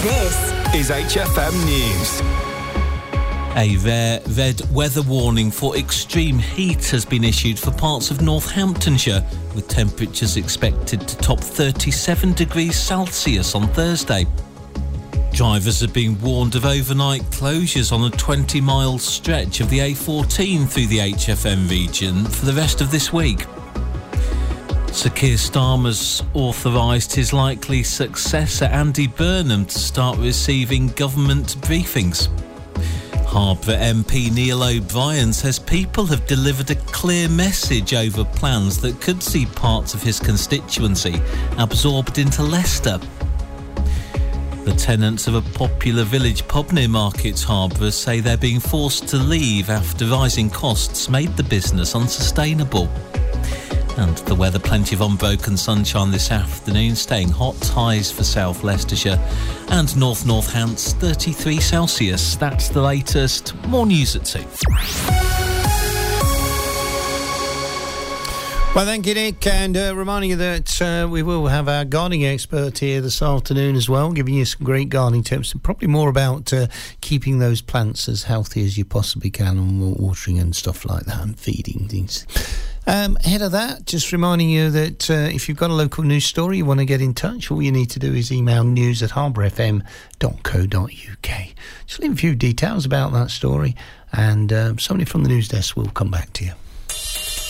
This is HFM News. A red weather warning for extreme heat has been issued for parts of Northamptonshire, with temperatures expected to top 37 degrees Celsius on Thursday. Drivers are being warned of overnight closures on a 20-mile stretch of the A14 through the HFM region for the rest of this week. Sir Keir Starmer's authorised his likely successor Andy Burnham to start receiving government briefings. Harborough MP Neil O'Brien says people have delivered a clear message over plans that could see parts of his constituency absorbed into Leicester. The tenants of a popular village pub near Markets Harborough say they're being forced to leave after rising costs made the business unsustainable. And the weather, plenty of unbroken sunshine this afternoon, staying hot, highs for South Leicestershire and North Northants 33 Celsius. That's the latest. More news at 2. Well, thank you, Nick, and reminding you that we will have our gardening expert here this afternoon as well, giving you some great gardening tips and probably more about keeping those plants as healthy as you possibly can and watering and stuff like that and feeding things. Ahead of that, just reminding you that if you've got a local news story you want to get in touch, all you need to do is email news@harbourfm.co.uk. Just leave a few details about that story and somebody from the news desk will come back to you.